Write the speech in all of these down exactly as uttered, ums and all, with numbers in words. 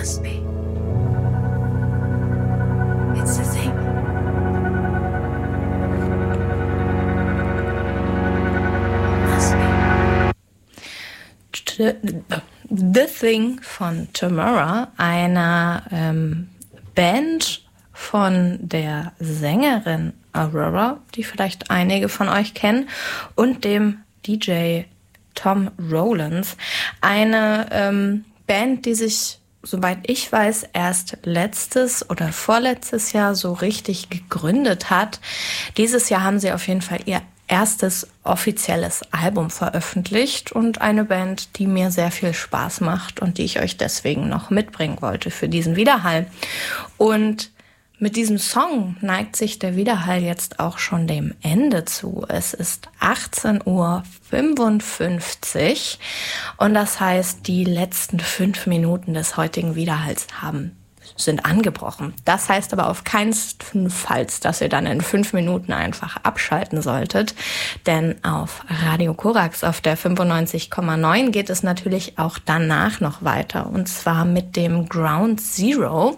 Must be. It's a thing. Must be. The Thing von Tomorrow, einer ähm, Band von der Sängerin Aurora, die vielleicht einige von euch kennen, und dem D J Tom Rowlands. Eine ähm, Band, die sich, soweit ich weiß, erst letztes oder vorletztes Jahr so richtig gegründet hat. Dieses Jahr haben sie auf jeden Fall ihr erstes offizielles Album veröffentlicht und eine Band, die mir sehr viel Spaß macht und die ich euch deswegen noch mitbringen wollte für diesen Widerhall. Und mit diesem Song neigt sich der Widerhall jetzt auch schon dem Ende zu. Es ist achtzehn Uhr fünfundfünfzig und das heißt, die letzten fünf Minuten des heutigen Widerhalls haben sind angebrochen. Das heißt aber auf keinen Fall, dass ihr dann in fünf Minuten einfach abschalten solltet, denn auf Radio Korax auf der fünfundneunzig Komma neun geht es natürlich auch danach noch weiter, und zwar mit dem Ground Zero.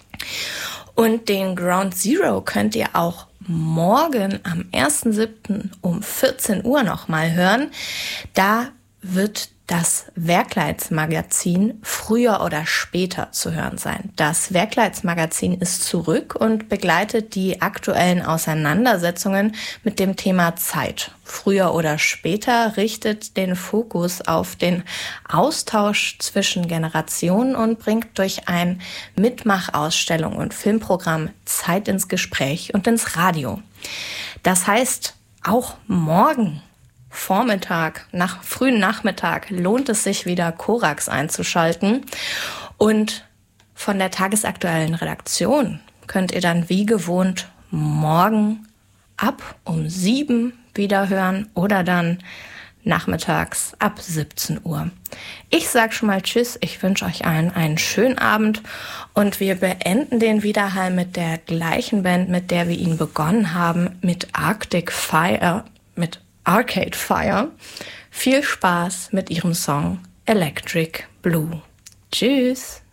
Und den Ground Zero könnt ihr auch morgen am ersten siebten um vierzehn Uhr nochmal hören. Da wird das Werkleitsmagazin früher oder später zu hören sein. Das Werkleitsmagazin ist zurück und begleitet die aktuellen Auseinandersetzungen mit dem Thema Zeit. Früher oder später richtet den Fokus auf den Austausch zwischen Generationen und bringt durch ein Mitmachausstellung und Filmprogramm Zeit ins Gespräch und ins Radio. Das heißt, auch morgen Vormittag, nach frühen Nachmittag lohnt es sich wieder, Korax einzuschalten. Und von der tagesaktuellen Redaktion könnt ihr dann wie gewohnt morgen ab um sieben wieder hören oder dann nachmittags ab siebzehn Uhr. Ich sag schon mal Tschüss, ich wünsche euch allen einen schönen Abend und wir beenden den Widerhall mit der gleichen Band, mit der wir ihn begonnen haben, mit Arctic Fire, mit Arcade Fire. Viel Spaß mit ihrem Song Electric Blue. Tschüss.